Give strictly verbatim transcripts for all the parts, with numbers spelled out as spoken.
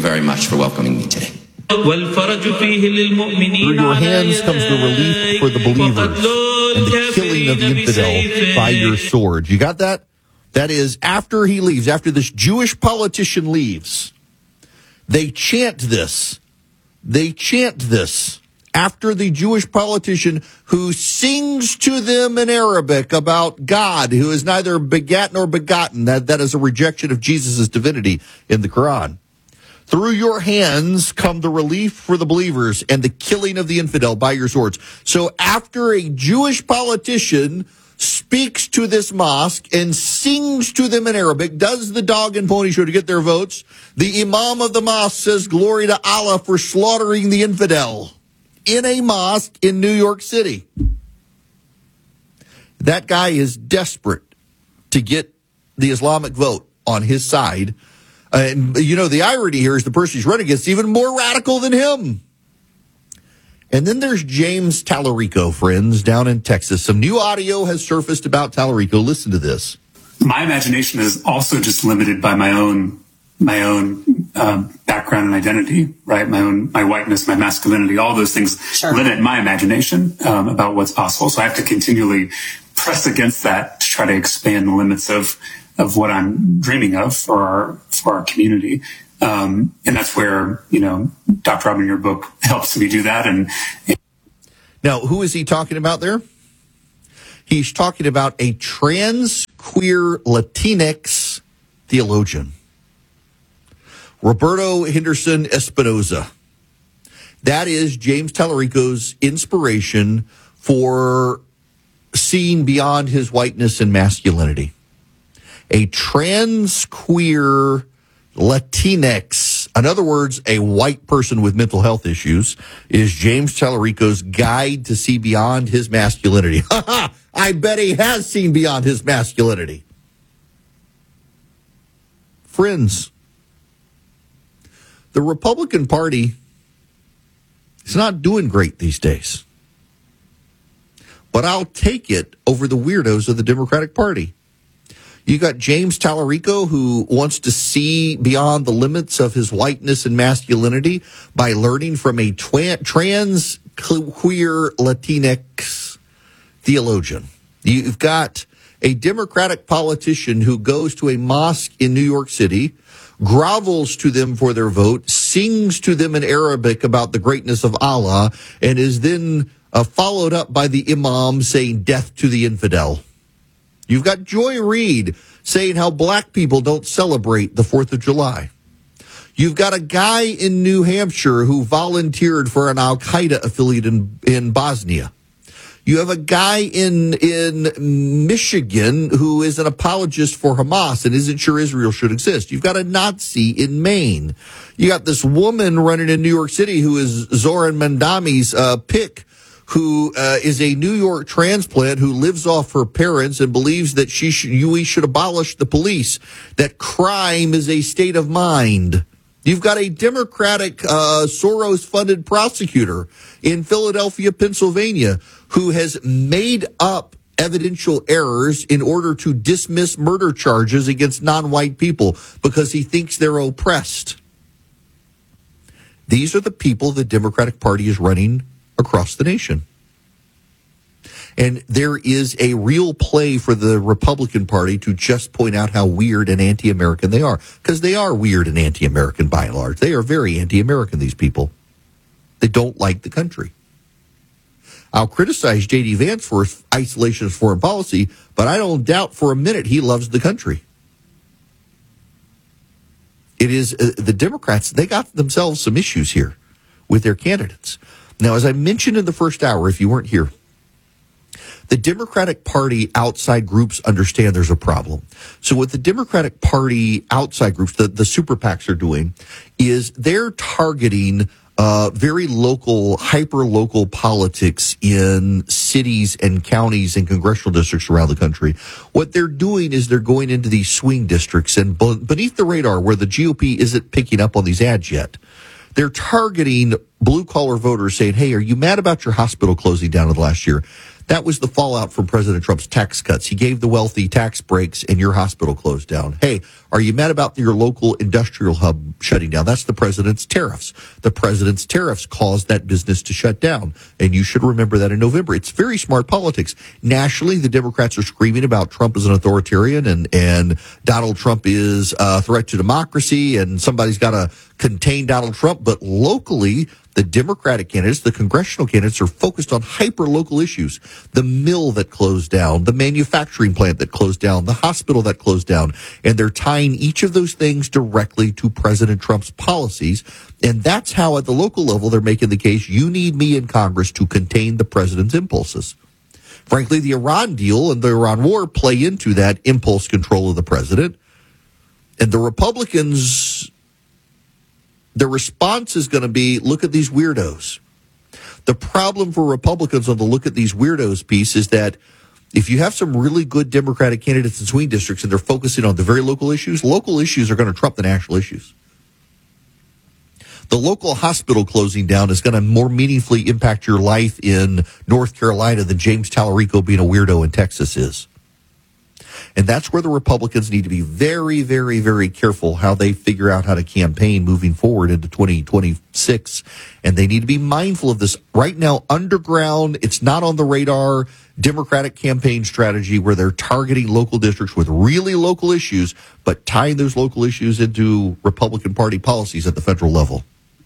you very much for welcoming me today. Through your hands comes the relief for the believers and the killing of the infidel by your sword. You got that? That is, after he leaves, after this Jewish politician leaves, they chant this. They chant this after the Jewish politician who sings to them in Arabic about God, who is neither begat nor begotten. That, that is a rejection of Jesus' divinity in the Quran. Through your hands come the relief for the believers and the killing of the infidel by your swords. So after a Jewish politician speaks to this mosque and sings to them in Arabic, does the dog and pony show to get their votes, the imam of the mosque says, "Glory to Allah for slaughtering the infidel," in a mosque in New York City. That guy is desperate to get the Islamic vote on his side. Uh, and, you know, the irony here is the person he's running against is even more radical than him. And then there's James Tallarico, friends, down in Texas. Some new audio has surfaced about Tallarico. Listen to this. My imagination is also just limited by my own my own um, background and identity, right? My own my whiteness, my masculinity, all those things sure. limit my imagination um, about what's possible. So I have to continually press against that to try to expand the limits of of what I'm dreaming of for our for our community. Um, and that's where, you know, Doctor Robin, your book helps me do that. And, and now, who is he talking about there? He's talking about a trans queer Latinx theologian, Roberto Henderson Espinoza. That is James Tallarico's inspiration for seeing beyond his whiteness and masculinity. A trans queer Latinx, in other words, a white person with mental health issues, is James Tallarico's guide to see beyond his masculinity. Ha ha! I bet he has seen beyond his masculinity. Friends, the Republican Party is not doing great these days. But I'll take it over the weirdos of the Democratic Party. You got James Tallarico, who wants to see beyond the limits of his whiteness and masculinity by learning from a twa- trans queer Latinx theologian. You've got a Democratic politician who goes to a mosque in New York City, grovels to them for their vote, sings to them in Arabic about the greatness of Allah, and is then uh, followed up by the imam saying death to the infidel. You've got Joy Reid saying how black people don't celebrate the fourth of July. You've got a guy in New Hampshire who volunteered for an Al-Qaeda affiliate in, in Bosnia. You have a guy in in Michigan who is an apologist for Hamas and isn't sure Israel should exist. You've got a Nazi in Maine. You got this woman running in New York City who is Zoran Mandami's uh, pick, who uh, is a New York transplant who lives off her parents and believes that she should, we should abolish the police, that crime is a state of mind. You've got a Democratic uh, Soros-funded prosecutor in Philadelphia, Pennsylvania, who has made up evidential errors in order to dismiss murder charges against non-white people because he thinks they're oppressed. These are the people the Democratic Party is running across the nation. And there is a real play for the Republican Party to just point out how weird and anti-American they are. Because they are weird and anti-American by and large. They are very anti-American, these people. They don't like the country. I'll criticize J D. Vance for his isolationist foreign policy, but I don't doubt for a minute he loves the country. It is uh, the Democrats, they got themselves some issues here with their candidates. Now, as I mentioned in the first hour, if you weren't here, the Democratic Party outside groups understand there's a problem. So what the Democratic Party outside groups, the, the super PACs are doing, is they're targeting uh, very local, hyper-local politics in cities and counties and congressional districts around the country. What they're doing is they're going into these swing districts and beneath the radar where the G O P isn't picking up on these ads yet. They're targeting blue-collar voters saying, hey, are you mad about your hospital closing down in the last year? That was the fallout from President Trump's tax cuts. He gave the wealthy tax breaks and your hospital closed down. Hey, Are you mad about your local industrial hub shutting down? That's the president's tariffs. The president's tariffs caused that business to shut down. And you should remember that in November. It's very smart politics. Nationally, the Democrats are screaming about Trump as an authoritarian and, and Donald Trump is a threat to democracy and somebody's got to contain Donald Trump. But locally, the Democratic candidates, the congressional candidates, are focused on hyper-local issues. The mill that closed down, the manufacturing plant that closed down, the hospital that closed down. And they're tying each of those things directly to President Trump's policies. And that's how, at the local level, they're making the case, you need me in Congress to contain the president's impulses. Frankly, the Iran deal and the Iran war play into that impulse control of the president. And the Republicans, their response is going to be, look at these weirdos. The problem for Republicans on the look at these weirdos piece is that if you have some really good Democratic candidates in swing districts and they're focusing on the very local issues, local issues are going to trump the national issues. The local hospital closing down is going to more meaningfully impact your life in North Carolina than James Tallarico being a weirdo in Texas is. And that's where the Republicans need to be very, very, very careful how they figure out how to campaign moving forward into twenty twenty-six. And they need to be mindful of this. Right now, underground, it's not on the radar, Democratic campaign strategy where they're targeting local districts with really local issues, but tying those local issues into Republican Party policies at the federal level.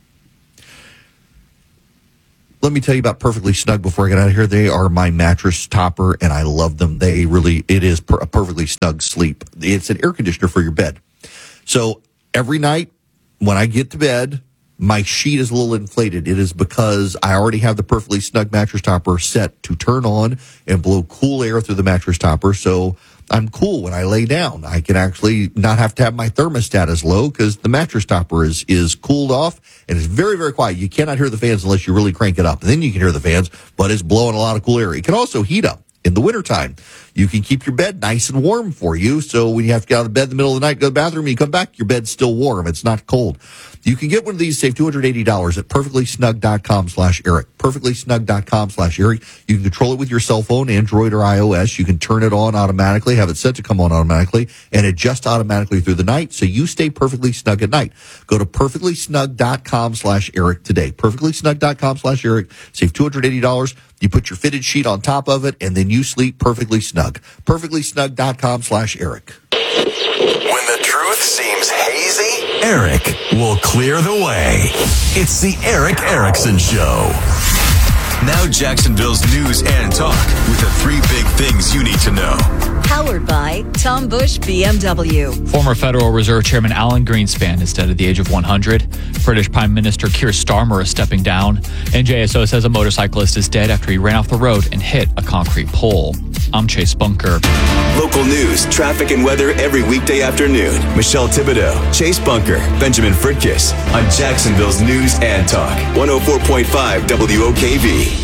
Let me tell you about Perfectly Snug before I get out of here. They are my mattress topper, and I love them. They really, it is per, a perfectly snug sleep. It's an air conditioner for your bed. So every night when I get to bed, my sheet is a little inflated. It is because I already have the Perfectly Snug mattress topper set to turn on and blow cool air through the mattress topper. So I'm cool when I lay down. I can actually not have to have my thermostat as low because the mattress topper is, is cooled off and it's very, very quiet. You cannot hear the fans unless you really crank it up. And then you can hear the fans, but it's blowing a lot of cool air. It can also heat up in the wintertime. You can keep your bed nice and warm for you. So when you have to get out of bed in the middle of the night, go to the bathroom, you come back, your bed's still warm. It's not cold. You can get one of these, save two hundred eighty dollars at perfectlysnug.com slash Eric. perfectlysnug.com slash Eric. You can control it with your cell phone, Android or iOS. You can turn it on automatically, have it set to come on automatically, and adjust automatically through the night so you stay perfectly snug at night. Go to perfectlysnug.com slash Eric today. perfectlysnug.com slash Eric. Save two hundred eighty dollars. You put your fitted sheet on top of it, and then you sleep perfectly snug. perfectlysnug.com slash Eric. When the truth seems hazy, Eric will clear the way. It's the Eric Erickson Show. Now Jacksonville's news and talk with the three big things you need to know. Powered by Tom Bush B M W. Former Federal Reserve Chairman Alan Greenspan is dead at the age of one hundred. British Prime Minister Keir Starmer is stepping down. And J S O says a motorcyclist is dead after he ran off the road and hit a concrete pole. I'm Chase Bunker. Local news, traffic, and weather every weekday afternoon. Michelle Thibodeau, Chase Bunker, Benjamin Fritkiss on Jacksonville's News and Talk. one oh four point five W O K V.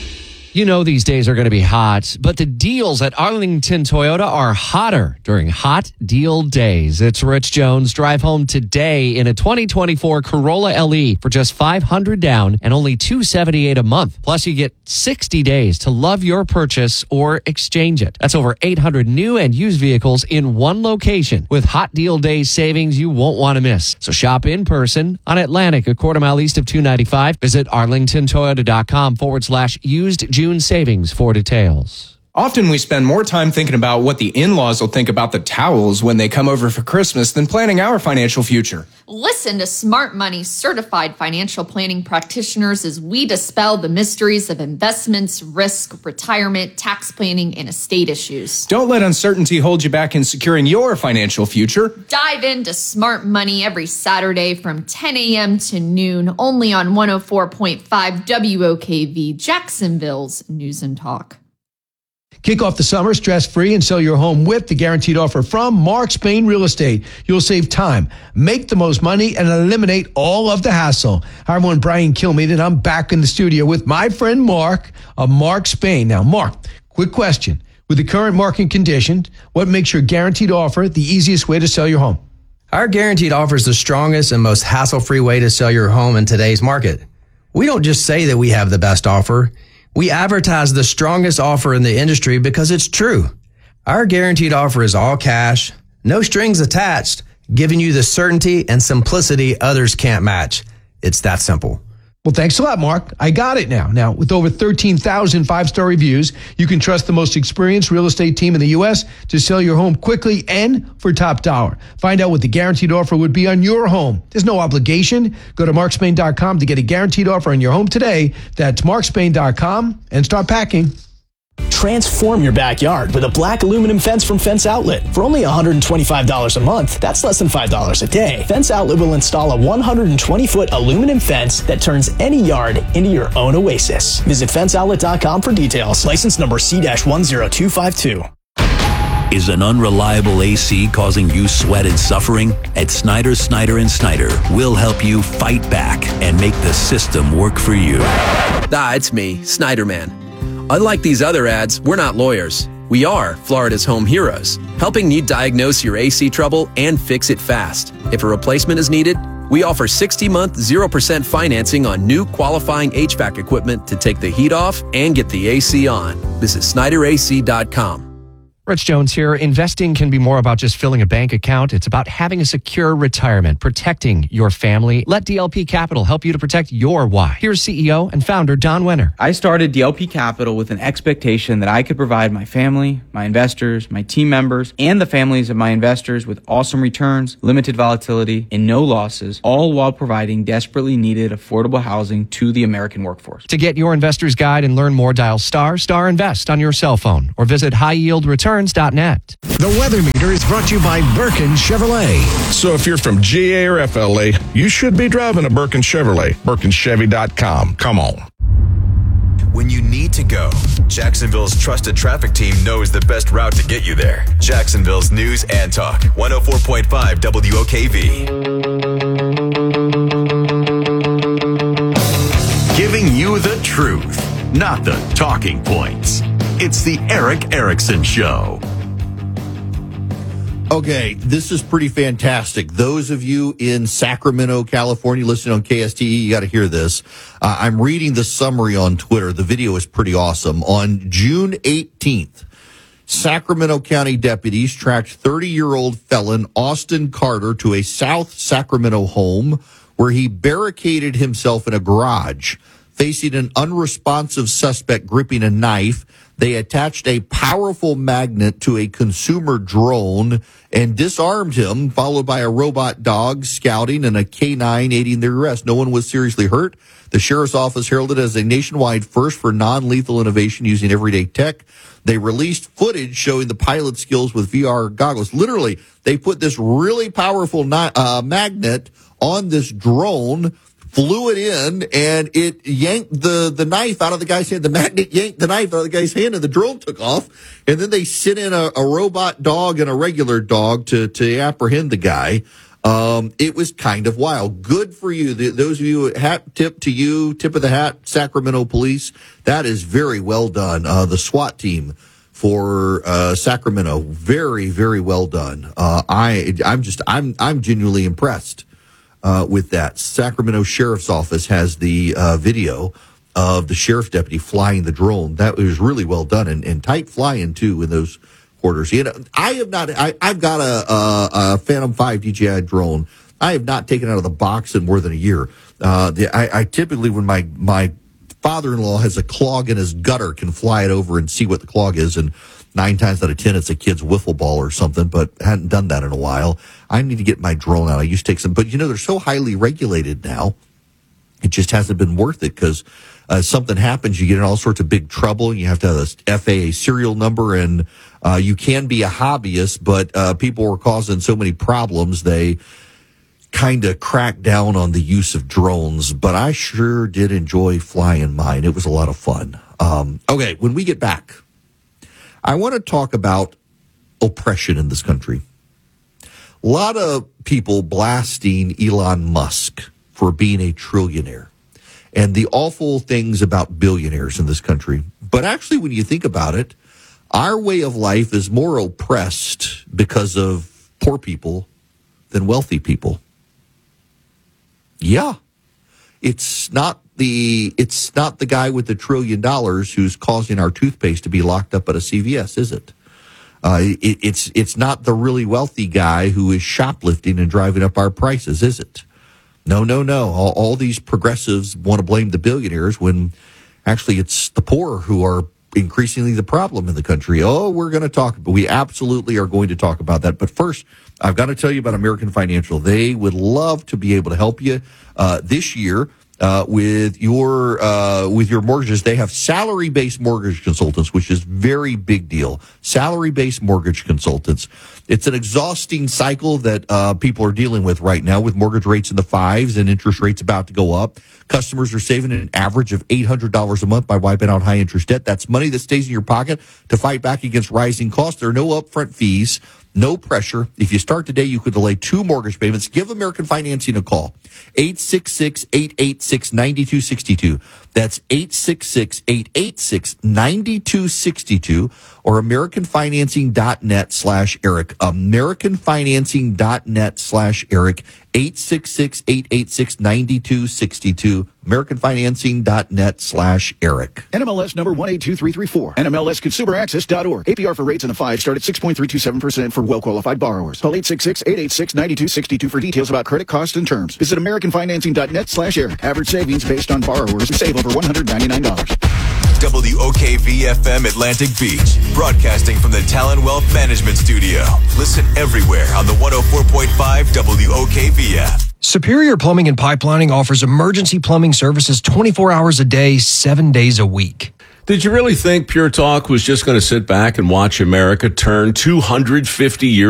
You know these days are going to be hot, but the deals at Arlington Toyota are hotter during hot deal days. It's Rich Jones. Drive home today in a twenty twenty-four Corolla L E for just five hundred dollars down and only two hundred seventy-eight dollars a month. Plus, you get sixty days to love your purchase or exchange it. That's over eight hundred new and used vehicles in one location with hot deal day savings you won't want to miss. So shop in person on Atlantic, a quarter mile east of two ninety-five. Visit arlingtontoyota.com forward slash used June savings for details. Often we spend more time thinking about what the in-laws will think about the towels when they come over for Christmas than planning our financial future. Listen to Smart Money's certified financial planning practitioners as we dispel the mysteries of investments, risk, retirement, tax planning, and estate issues. Don't let uncertainty hold you back in securing your financial future. Dive into Smart Money every Saturday from ten a.m. to noon, only on one oh four point five W O K V, Jacksonville's News and Talk. Kick off the summer stress-free and sell your home with the guaranteed offer from Mark Spain Real Estate. You'll save time, make the most money, and eliminate all of the hassle. Hi, everyone. Brian Kilmeade, and I'm back in the studio with my friend Mark of Mark Spain. Now, Mark, quick question. With the current market conditions, what makes your guaranteed offer the easiest way to sell your home? Our guaranteed offer is the strongest and most hassle-free way to sell your home in today's market. We don't just say that we have the best offer. We advertise the strongest offer in the industry because it's true. Our guaranteed offer is all cash, no strings attached, giving you the certainty and simplicity others can't match. It's that simple. Well, thanks a lot, Mark. I got it now. Now, with over thirteen thousand five-star reviews, you can trust the most experienced real estate team in the U S to sell your home quickly and for top dollar. Find out what the guaranteed offer would be on your home. There's no obligation. Go to mark spain dot com to get a guaranteed offer on your home today. That's mark spain dot com and start packing. Transform your backyard with a black aluminum fence from Fence Outlet. For only one hundred twenty-five dollars a month, that's less than five dollars a day. Fence Outlet will install a one hundred twenty foot aluminum fence that turns any yard into your own oasis. Visit fence outlet dot com for details. License number C one zero two five two. Is an unreliable A C causing you sweat and suffering? At Snyder, Snyder and Snyder, we'll help you fight back and make the system work for you. Ah, it's me, Snyder Man. Unlike these other ads, we're not lawyers. We are Florida's home heroes, helping you diagnose your A C trouble and fix it fast. If a replacement is needed, we offer sixty month, zero percent financing on new qualifying H V A C equipment to take the heat off and get the A C on. Visit Snyder A C dot com. Rich Jones here. Investing can be more about just filling a bank account. It's about having a secure retirement, protecting your family. Let D L P Capital help you to protect your why. Here's C E O and founder Don Wenner. I started D L P Capital with an expectation that I could provide my family, my investors, my team members, and the families of my investors with awesome returns, limited volatility, and no losses, all while providing desperately needed affordable housing to the American workforce. To get your investor's guide and learn more, dial star star invest on your cell phone or visit high yield returns dot net. The Weather Meter is brought to you by Birkin Chevrolet. So if you're from G A or F L A, you should be driving a Birkin Chevrolet. Birkin Chevy dot com. Come on. When you need to go, Jacksonville's trusted traffic team knows the best route to get you there. Jacksonville's News and Talk, one oh four point five W O K V. Giving you the truth, not the talking points. It's the Erick Erickson Show. Okay, this is pretty fantastic. Those of you in Sacramento, California, listening on K S T E, you got to hear this. Uh, I'm reading the summary on Twitter. The video is pretty awesome. On June eighteenth, Sacramento County deputies tracked thirty-year-old felon Austin Carter to a South Sacramento home where he barricaded himself in a garage. Facing an unresponsive suspect gripping a knife, they attached a powerful magnet to a consumer drone and disarmed him, followed by a robot dog scouting and a K nine aiding their arrest. No one was seriously hurt. The sheriff's office heralded it as a nationwide first for non-lethal innovation using everyday tech. They released footage showing the pilot skills with V R goggles. Literally, they put this really powerful uh, magnet on this drone, flew it in, and it yanked the, the knife out of the guy's hand. The magnet yanked the knife out of the guy's hand, and the drone took off. And then they sent in a, a robot dog and a regular dog to, to apprehend the guy. Um, it was kind of wild. Good for you. The, those of you, hat tip to you, tip of the hat, Sacramento police. That is very well done. Uh, the SWAT team for uh, Sacramento, very, very well done. Uh, I, I'm just, I'm, I'm genuinely impressed. Uh, with that. Sacramento Sheriff's Office has the uh, video of the sheriff's deputy flying the drone. That was really well done and, and tight flying too in those quarters. You know, I have not. I, I've got a, a, a Phantom five D J I drone. I have not taken it out of the box in more than a year. Uh, the, I, I typically, when my my father-in-law has a clog in his gutter, can fly it over and see what the clog is, and nine times out of ten, it's a kid's wiffle ball or something, but hadn't done that in a while. I need to get my drone out. I used to take some, but you know, they're so highly regulated now. It just hasn't been worth it because uh, something happens, you get in all sorts of big trouble. You have to have a F A A serial number, and uh, you can be a hobbyist, but uh, people were causing so many problems, they kind of cracked down on the use of drones. But I sure did enjoy flying mine. It was a lot of fun. Um, okay, when we get back, I want to talk about oppression in this country. A lot of people blasting Elon Musk for being a trillionaire and the awful things about billionaires in this country. But actually, when you think about it, our way of life is more oppressed because of poor people than wealthy people. Yeah. It's not the it's not the guy with the trillion dollars who's causing our toothpaste to be locked up at a C V S, is it? Uh, it, it's it's not the really wealthy guy who is shoplifting and driving up our prices, is it? No, no, no. All, all these progressives want to blame the billionaires when actually it's the poor who are increasingly the problem in the country. Oh, we're going to talk, but we absolutely are going to talk about that. But first, I've got to tell you about American Financial. They would love to be able to help you uh, this year. Uh, with your uh, with your mortgages. They have salary-based mortgage consultants, which is very big deal. Salary-based mortgage consultants. It's an exhausting cycle that uh, people are dealing with right now, with mortgage rates in the fives and interest rates about to go up. Customers are saving an average of eight hundred dollars a month by wiping out high-interest debt. That's money that stays in your pocket to fight back against rising costs. There are no upfront fees. No pressure. If you start today, you could delay two mortgage payments. Give American Financing a call. eight six six, eight eight six, nine two six two. That's eight six six, eight eight six, nine two six two or americanfinancing.net slash Eric. Americanfinancing.net slash Eric. eight six six, eight eight six, nine two six two. americanfinancing.net slash Eric. N M L S number one eight two three three four. N M L S consumer access dot org. A P R for rates in the five start at six point three two seven percent for well-qualified borrowers. Call eight six six, eight eight six, nine two six two for details about credit costs and terms. Visit americanfinancing.net slash Eric. Average savings based on borrowers who save over one hundred ninety-nine dollars. W O K V F M Atlantic Beach, broadcasting from the Talon Wealth Management Studio. Listen everywhere on the one oh four point five W O K V F. Superior Plumbing and Pipelining offers emergency plumbing services twenty-four hours a day, seven days a week. Did you really think Pure Talk was just going to sit back and watch America turn two hundred fifty years